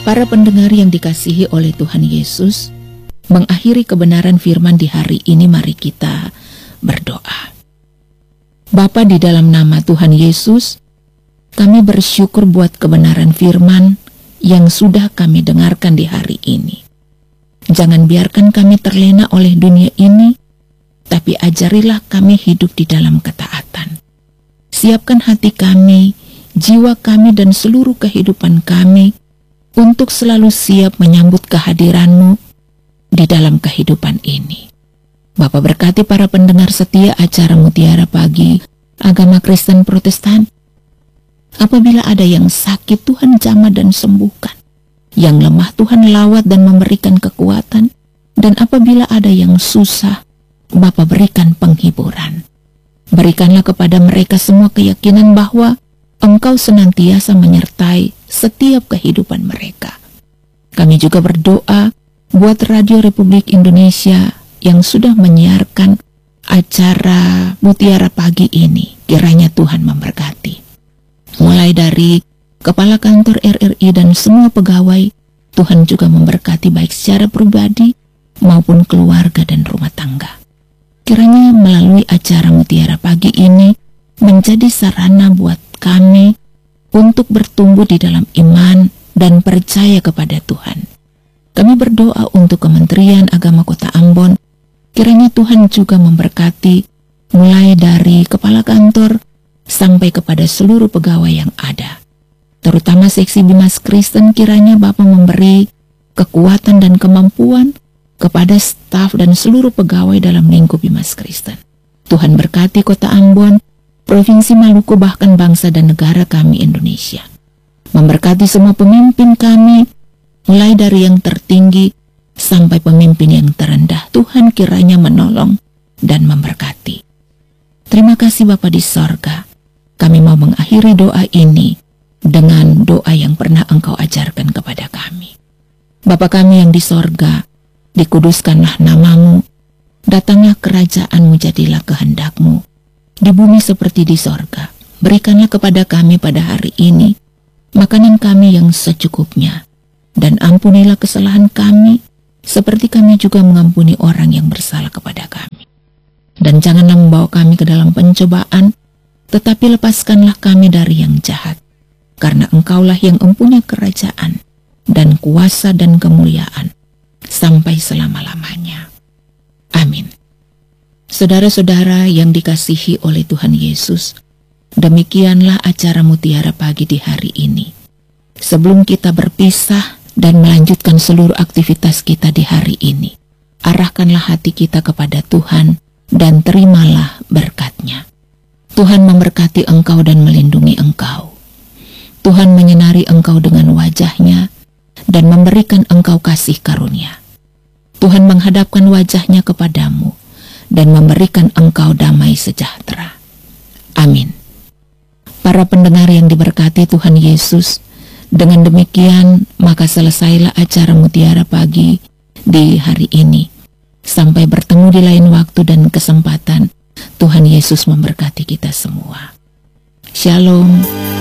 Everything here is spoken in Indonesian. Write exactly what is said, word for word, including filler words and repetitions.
Para pendengar yang dikasihi oleh Tuhan Yesus, mengakhiri kebenaran firman di hari ini, mari kita berdoa. Bapa, di dalam nama Tuhan Yesus, kami bersyukur buat kebenaran firman yang sudah kami dengarkan di hari ini. Jangan biarkan kami terlena oleh dunia ini, tapi ajarilah kami hidup di dalam ketaatan. Siapkan hati kami, jiwa kami, dan seluruh kehidupan kami untuk selalu siap menyambut kehadiran-Mu di dalam kehidupan ini. Bapa, berkati para pendengar setia acara Mutiara Pagi Agama Kristen Protestan. Apabila ada yang sakit, Tuhan jamah dan sembuhkan. Yang lemah, Tuhan lawat dan memberikan kekuatan. Dan apabila ada yang susah, Bapa, berikan penghiburan. Berikanlah kepada mereka semua keyakinan bahwa Engkau senantiasa menyertai setiap kehidupan mereka. Kami juga berdoa buat Radio Republik Indonesia yang sudah menyiarkan acara Mutiara Pagi ini. Kiranya Tuhan memberkati. Mulai dari Kepala Kantor R R I dan semua pegawai, Tuhan juga memberkati baik secara pribadi maupun keluarga dan rumah tangga. Kiranya melalui acara Mutiara Pagi ini menjadi sarana buat kami untuk bertumbuh di dalam iman dan percaya kepada Tuhan. Kami berdoa untuk Kementerian Agama Kota Ambon. Kiranya Tuhan juga memberkati mulai dari kepala kantor sampai kepada seluruh pegawai yang ada. Terutama seksi Bimas Kristen, kiranya Bapa memberi kekuatan dan kemampuan kepada staf dan seluruh pegawai dalam lingkup Bimas Kristen. Tuhan berkati Kota Ambon, Provinsi Maluku, bahkan bangsa dan negara kami Indonesia. Memberkati semua pemimpin kami, mulai dari yang tertinggi sampai pemimpin yang terendah. Tuhan kiranya menolong dan memberkati. Terima kasih Bapa di sorga. Kami mau mengakhiri doa ini dengan doa yang pernah Engkau ajarkan kepada kami. Bapa kami yang di sorga, dikuduskanlah nama-Mu, datanglah kerajaan-Mu, jadilah kehendak-Mu di bumi seperti di sorga. Berikanlah kepada kami pada hari ini makanan kami yang secukupnya, dan ampunilah kesalahan kami seperti kami juga mengampuni orang yang bersalah kepada kami. Dan janganlah membawa kami ke dalam pencobaan, tetapi lepaskanlah kami dari yang jahat, karena Engkaulah yang mempunyai kerajaan dan kuasa dan kemuliaan sampai selama-lamanya. Amin. Saudara-saudara yang dikasihi oleh Tuhan Yesus, demikianlah acara Mutiara Pagi di hari ini. Sebelum kita berpisah dan melanjutkan seluruh aktivitas kita di hari ini, arahkanlah hati kita kepada Tuhan dan terimalah berkat-Nya. Tuhan memberkati engkau dan melindungi engkau. Tuhan menyinari engkau dengan wajah-Nya dan memberikan engkau kasih karunia. Tuhan menghadapkan wajah-Nya kepadamu dan memberikan engkau damai sejahtera. Amin. Para pendengar yang diberkati Tuhan Yesus, dengan demikian maka selesailah acara Mutiara Pagi di hari ini. Sampai bertemu di lain waktu dan kesempatan. Tuhan Yesus memberkati kita semua. Shalom.